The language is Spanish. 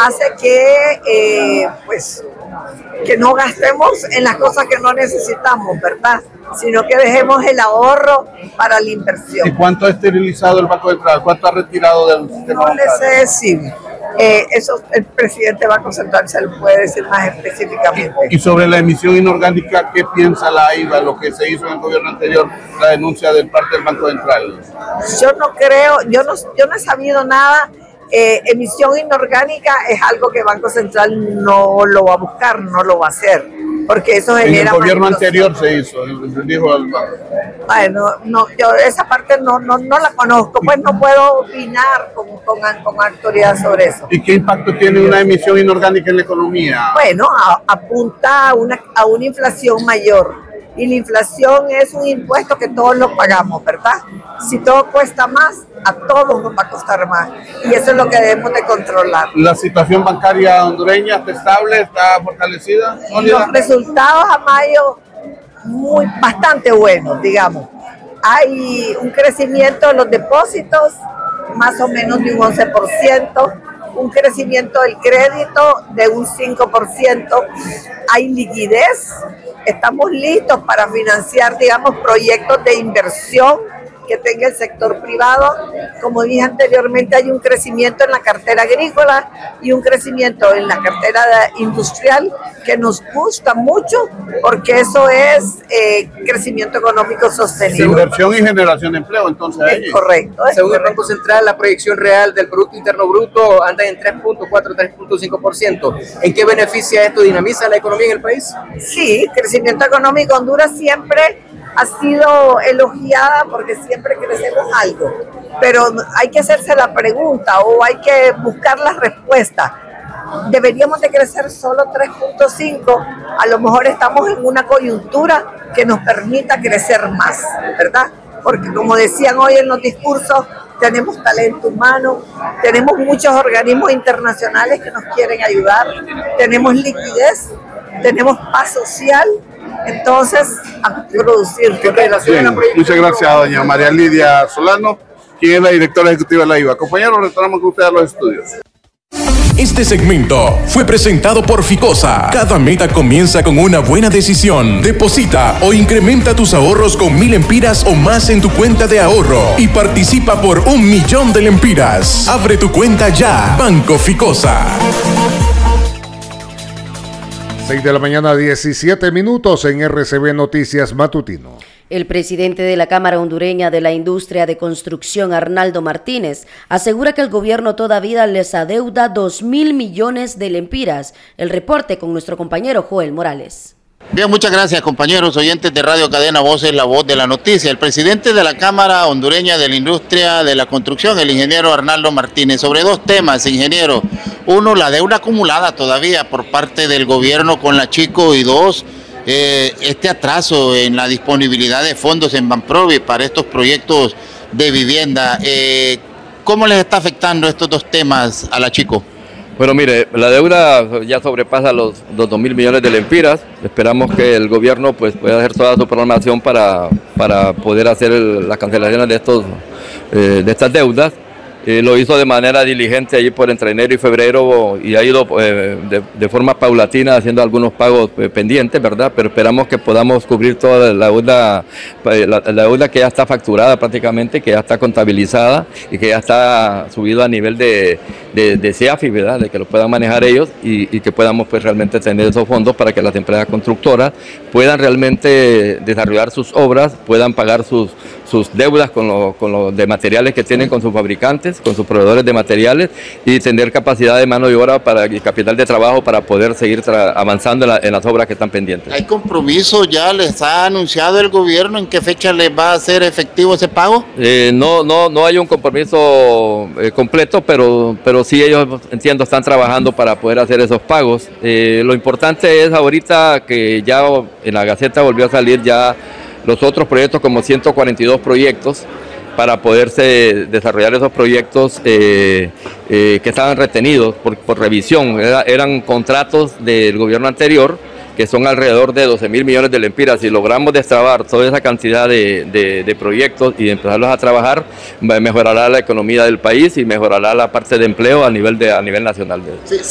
hace que, pues, que no gastemos en las cosas que no necesitamos, ¿verdad? Sino que dejemos el ahorro para la inversión. ¿Y cuánto ha esterilizado el Banco Central? ¿Cuánto ha retirado del sistema bancario? No le sé decir. Eso el presidente del Banco Central se lo puede decir más específicamente. Y sobre la emisión inorgánica, ¿qué piensa la AIBA, lo que se hizo en el gobierno anterior, la denuncia del parte del Banco Central? Yo no creo, yo no he sabido nada. Emisión inorgánica es algo que el Banco Central no lo va a buscar, no lo va a hacer, porque eso genera... En el gobierno anterior se hizo, dijo el banco. Bueno, no, yo esa parte no la conozco, pues no puedo opinar con autoridad sobre eso. ¿Y qué impacto tiene una emisión inorgánica en la economía? Bueno, apunta a una inflación mayor. Y la inflación es un impuesto que todos lo pagamos, ¿verdad? Si todo cuesta más, a todos nos va a costar más. Y eso es lo que debemos de controlar. ¿La situación bancaria hondureña está estable, está fortalecida? Los resultados a mayo bastante buenos, digamos. Hay un crecimiento de los depósitos, más o menos de un 11%. Un crecimiento del crédito de un 5%, hay liquidez, estamos listos para financiar, digamos, proyectos de inversión que tenga el sector privado. Como dije anteriormente, hay un crecimiento en la cartera agrícola y un crecimiento en la cartera industrial que nos gusta mucho porque eso es crecimiento económico sostenible. Inversión y generación de empleo, entonces. Es correcto. Según el Banco Central, la proyección real del Producto Interno Bruto anda en 3.4, 3.5%. ¿En qué beneficia esto? ¿Dinamiza la economía en el país? Sí, crecimiento económico. Honduras siempre ha sido elogiada porque siempre crecemos algo, pero hay que hacerse la pregunta o hay que buscar la respuesta. Deberíamos de crecer solo 3.5, a lo mejor estamos en una coyuntura que nos permita crecer más, ¿verdad? Porque como decían hoy en los discursos, tenemos talento humano, tenemos muchos organismos internacionales que nos quieren ayudar, tenemos liquidez, tenemos paz social. Entonces, a producir. Bien, muchas gracias a doña María Lidia Solano, quien es la directora ejecutiva de la IVA. Compañeros, retornamos con ustedes a los estudios. Este segmento fue presentado por Ficosa. Cada meta comienza con una buena decisión. Deposita o incrementa tus ahorros con 1,000 lempiras o más en tu cuenta de ahorro y participa por 1,000,000 de lempiras. Abre tu cuenta ya. Banco Ficosa. 6 de la mañana, 17 minutos en RCB Noticias Matutino. El presidente de la Cámara Hondureña de la Industria de Construcción, Arnaldo Martínez, asegura que el gobierno todavía les adeuda 2,000 millones de lempiras. El reporte con nuestro compañero Joel Morales. Bien, muchas gracias, compañeros oyentes de Radio Cadena Voces, la voz de la noticia. El presidente de la Cámara Hondureña de la Industria de la Construcción, el ingeniero Arnaldo Martínez, sobre dos temas, ingeniero. Uno, la deuda acumulada todavía por parte del gobierno con la Chico, y dos, este atraso en la disponibilidad de fondos en Banprovi para estos proyectos de vivienda. ¿Cómo les está afectando estos dos temas a la Chico? Bueno, mire, la deuda ya sobrepasa los 2,000 millones de lempiras. Esperamos que el gobierno pues pueda hacer toda su programación para poder hacer las cancelaciones de estas deudas. Lo hizo de manera diligente allí por entre enero y febrero y ha ido de forma paulatina haciendo algunos pagos pendientes, ¿verdad? Pero esperamos que podamos cubrir toda la deuda que ya está facturada prácticamente, que ya está contabilizada y que ya está subido a nivel de CEAFI, ¿verdad? De que lo puedan manejar ellos y que podamos pues realmente tener esos fondos para que las empresas constructoras puedan realmente desarrollar sus obras, puedan pagar sus deudas con los de materiales que tienen con sus fabricantes, con sus proveedores de materiales y tener capacidad de mano de obra y capital de trabajo para poder seguir avanzando en las obras que están pendientes. ¿Hay compromiso ya? ¿Les ha anunciado el gobierno en qué fecha les va a hacer efectivo ese pago? No hay un compromiso completo, pero sí ellos, entiendo, están trabajando para poder hacer esos pagos. Lo importante es ahorita que ya en la Gaceta volvió a salir ya los otros proyectos, como 142 proyectos, para poderse desarrollar esos proyectos que estaban retenidos por revisión. Eran contratos del gobierno anterior, que son alrededor de 12,000 millones de lempiras. Si logramos destrabar toda esa cantidad de proyectos y empezarlos a trabajar, mejorará la economía del país y mejorará la parte de empleo a nivel nacional. Sí,